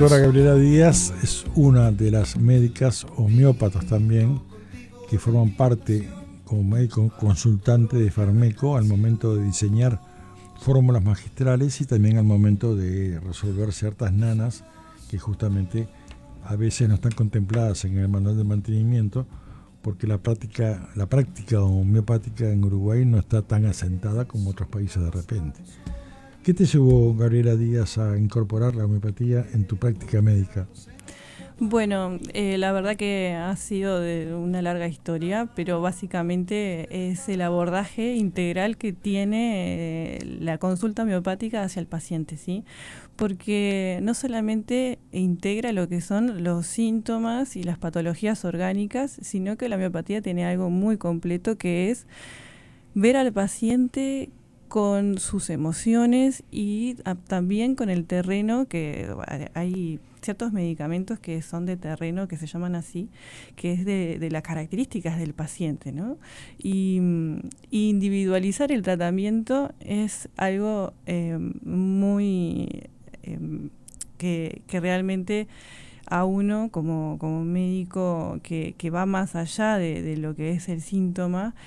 doctora Gabriela Díaz es una de las médicas homeópatas también que forman parte como médico consultante de Farmeco al momento de diseñar fórmulas magistrales y también al momento de resolver ciertas nanas que justamente a veces no están contempladas en el manual de mantenimiento porque la práctica homeopática en Uruguay no está tan asentada como otros países de repente. ¿Qué te llevó, Gabriela Díaz, a incorporar la homeopatía en tu práctica médica? Bueno, la verdad que ha sido de una larga historia, pero básicamente es el abordaje integral que tiene la consulta homeopática hacia el paciente, ¿sí? Porque no solamente integra lo que son los síntomas y las patologías orgánicas, sino que la homeopatía tiene algo muy completo que es ver al paciente con sus emociones y también con el terreno, que hay ciertos medicamentos que son de terreno, que se llaman así, que es de las características del paciente, ¿no? Y individualizar el tratamiento es algo muy que realmente a uno como médico que va más allá de lo que es el síntoma,